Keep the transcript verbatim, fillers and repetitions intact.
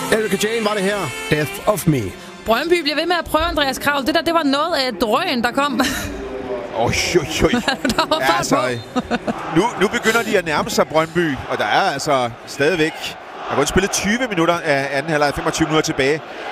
Erika Jane var det her. Death of Me. Brøndby bliver ved med at prøve, Andreas Kravl. Det der, det var noget af et drøn, der kom. Oj, oj, oj. Der var Ja, altså, nu, nu begynder de at nærme sig Brøndby, og der er altså stadigvæk... Der er kun spillet tyve minutter af anden halvleg, femogtyve minutter tilbage.